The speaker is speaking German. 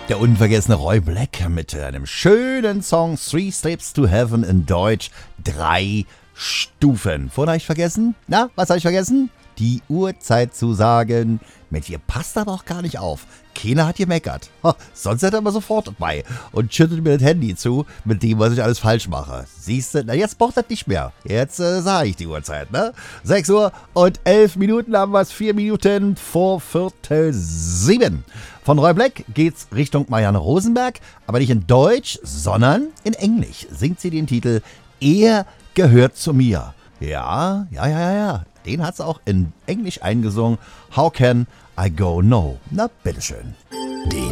Der unvergessene Roy Black mit einem schönen Song Three Steps to Heaven in Deutsch. 3 Stufen. Vorhin habe ich vergessen? Na, was habe ich vergessen? Die Uhrzeit zu sagen. Mensch, ihr passt da doch gar nicht auf. Keiner hat gemeckert. Sonst hätte er immer sofort bei und schüttet mir das Handy zu, mit dem, was ich alles falsch mache. Siehst du, na jetzt braucht das nicht mehr. Jetzt sage ich die Uhrzeit, ne? 6 Uhr und 11 Minuten haben wir es, 4 Minuten vor 7. Von Roy Black geht's Richtung Marianne Rosenberg, aber nicht in Deutsch, sondern in Englisch. Singt sie den Titel Er gehört zu mir. Ja. Den hat sie auch in Englisch eingesungen. How can I go no? Na, bitteschön.